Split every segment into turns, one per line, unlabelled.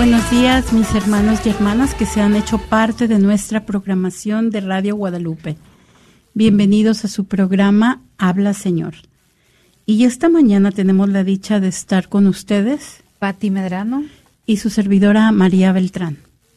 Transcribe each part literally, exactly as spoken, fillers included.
buenos días, mis hermanos y hermanas que se han hecho parte de nuestra programación de Radio Guadalupe. Bienvenidos a su programa Habla Señor. Y esta mañana tenemos la dicha de estar con ustedes,
Pati Medrano
y su servidora María Beltrán.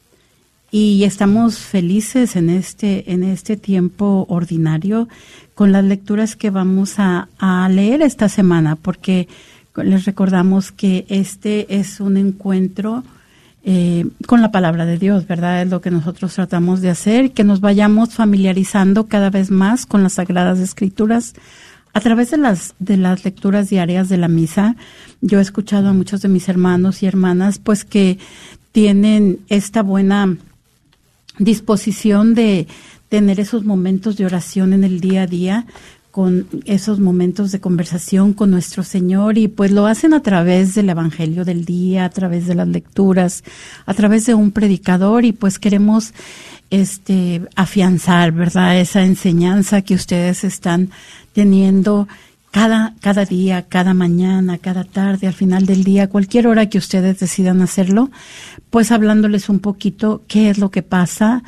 Y estamos felices en este, en este tiempo ordinario con las lecturas que vamos a, a leer esta semana, porque les recordamos que este es un encuentro eh, con la palabra de Dios, ¿verdad? Es lo que nosotros tratamos de hacer, que nos vayamos familiarizando cada vez más con las Sagradas Escrituras a través de las, de las lecturas diarias de la misa. Yo he escuchado a muchos de mis hermanos y hermanas, pues, que tienen esta buena disposición de tener esos momentos de oración en el día a día, con esos momentos de conversación con nuestro Señor, y pues lo hacen a través del Evangelio del día, a través de las lecturas, a través de un predicador, y pues queremos este afianzar, ¿verdad?, esa enseñanza que ustedes están teniendo cada cada día, cada mañana, cada tarde, al final del día, cualquier hora que ustedes decidan hacerlo, pues hablándoles un poquito qué es lo que pasa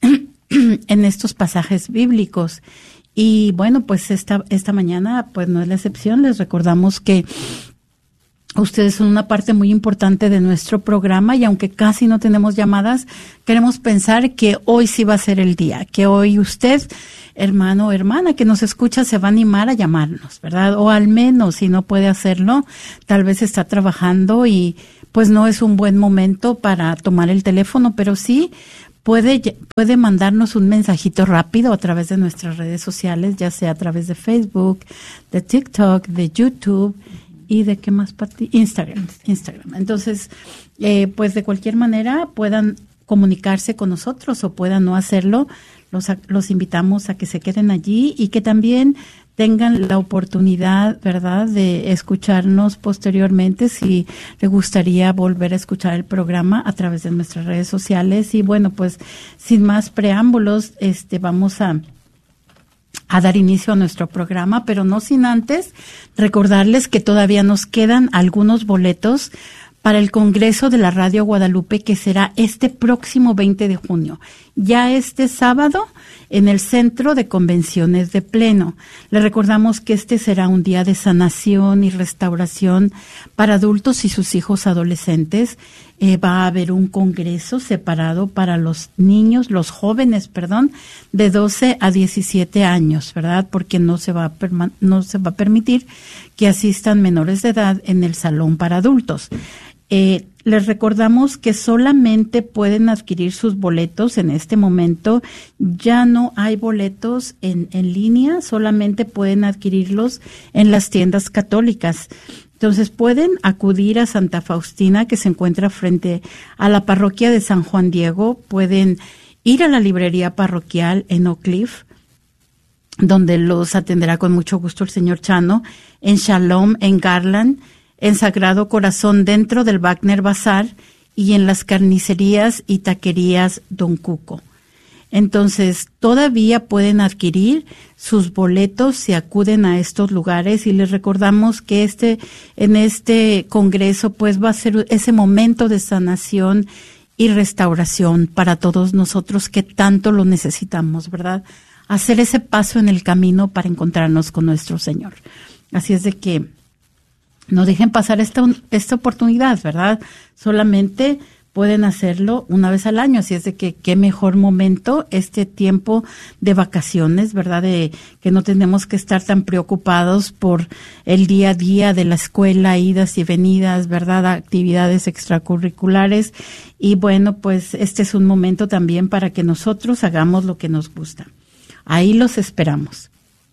en estos pasajes bíblicos. Y bueno, pues esta esta mañana pues no es la excepción. Les recordamos que ustedes son una parte muy importante de nuestro programa, y aunque casi no tenemos llamadas, queremos pensar que hoy sí va a ser el día, que hoy usted, hermano o hermana que nos escucha, se va a animar a llamarnos, ¿verdad? O al menos, si no puede hacerlo, tal vez está trabajando y pues no es un buen momento para tomar el teléfono, pero sí Puede, puede mandarnos un mensajito rápido a través de nuestras redes sociales, ya sea a través de Facebook, de TikTok, de YouTube y de qué más parte, Instagram, Instagram. Entonces, eh, pues de cualquier manera puedan comunicarse con nosotros o puedan no hacerlo. Los, los invitamos a que se queden allí y que también tengan la oportunidad, ¿verdad?, de escucharnos posteriormente si les gustaría volver a escuchar el programa a través de nuestras redes sociales. Y bueno, pues sin más preámbulos, este vamos a a dar inicio a nuestro programa, pero no sin antes recordarles que todavía nos quedan algunos boletos para el Congreso de la Radio Guadalupe, que será este próximo veinte de junio, ya este sábado, en el Centro de Convenciones de Pleno. Les recordamos que este será un día de sanación y restauración para adultos y sus hijos adolescentes. Eh, va a haber un congreso separado para los niños, los jóvenes, perdón, de doce a diecisiete años, ¿verdad? Porque no se va a perma- no se va a permitir que asistan menores de edad en el salón para adultos. Eh, les recordamos que solamente pueden adquirir sus boletos en este momento. Ya no hay boletos en, en línea, solamente pueden adquirirlos en las tiendas católicas. Entonces pueden acudir a Santa Faustina, que se encuentra frente a la parroquia de San Juan Diego. Pueden ir a la librería parroquial en Oak Cliff, donde los atenderá con mucho gusto el señor Chano, en Shalom, en Garland, en Sagrado Corazón dentro del Wagner Bazar y en las carnicerías y taquerías Don Cuco. Entonces, todavía pueden adquirir sus boletos si acuden a estos lugares, y les recordamos que este en este congreso pues va a ser ese momento de sanación y restauración para todos nosotros que tanto lo necesitamos, ¿verdad? Hacer ese paso en el camino para encontrarnos con nuestro Señor. Así es de que no dejen pasar esta, esta oportunidad, ¿verdad? Solamente pueden hacerlo una vez al año, así es de que qué mejor momento este tiempo de vacaciones, ¿verdad? De que no tenemos que estar tan preocupados por el día a día de la escuela, idas y venidas, ¿verdad? Actividades extracurriculares. Y bueno, pues este es un momento también para que nosotros hagamos lo que nos gusta. Ahí los esperamos.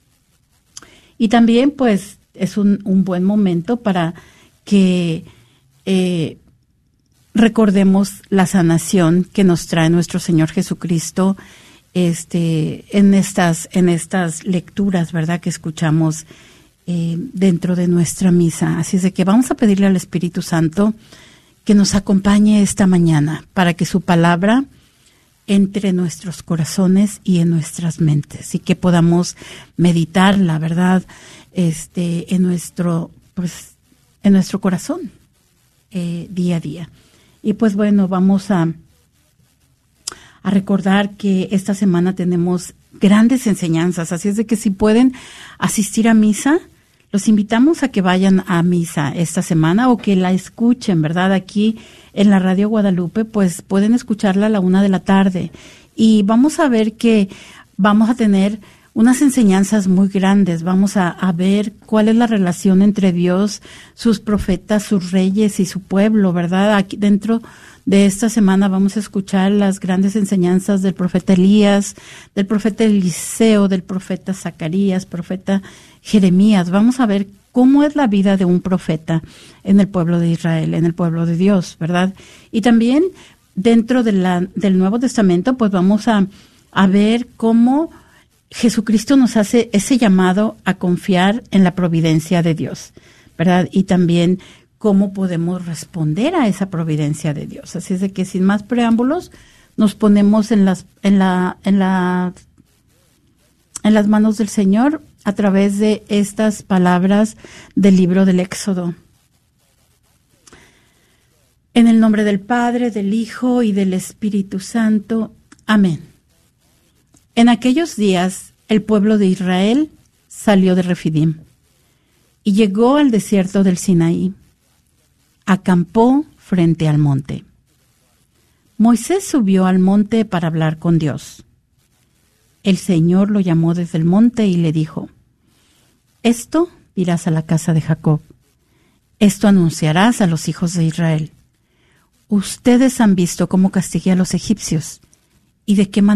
Y también, pues, es un, un buen momento para que eh, recordemos la sanación que nos trae nuestro Señor Jesucristo este, en estas, en estas lecturas, ¿verdad?, que escuchamos eh, dentro de nuestra misa. Así es de que vamos a pedirle al Espíritu Santo que nos acompañe esta mañana para que su palabra entre nuestros corazones y en nuestras mentes, y que podamos meditar la verdad este en nuestro pues en nuestro corazón eh, día a día. Y pues bueno, vamos a, a recordar que esta semana tenemos grandes enseñanzas, así es de que si pueden asistir a misa, los invitamos a que vayan a misa esta semana o que la escuchen, ¿verdad? Aquí en la Radio Guadalupe, pues pueden escucharla a la una de la tarde. Y vamos a ver que vamos a tener unas enseñanzas muy grandes. Vamos a, a ver cuál es la relación entre Dios, sus profetas, sus reyes y su pueblo, ¿verdad? Aquí dentro de esta semana vamos a escuchar las grandes enseñanzas del profeta Elías, del profeta Eliseo, del profeta Zacarías, profeta Jeremías. Vamos a ver cómo es la vida de un profeta en el pueblo de Israel, en el pueblo de Dios, ¿verdad? Y también dentro de la, del Nuevo Testamento, pues vamos a, a ver cómo Jesucristo nos hace ese llamado a confiar en la providencia de Dios, ¿verdad? Y también cómo podemos responder a esa providencia de Dios. Así es de que sin más preámbulos nos ponemos en las en la en la en las manos del Señor a través de estas palabras del libro del Éxodo. En el nombre del Padre, del Hijo y del Espíritu Santo. Amén. En aquellos días, el pueblo de Israel salió de Refidim y llegó al desierto del Sinaí. Acampó frente al monte. Moisés subió al monte para hablar con Dios. El Señor lo llamó desde el monte y le dijo: Esto dirás a la casa de Jacob. Esto anunciarás a los hijos de Israel. Ustedes han visto cómo castigué a los egipcios y de qué manera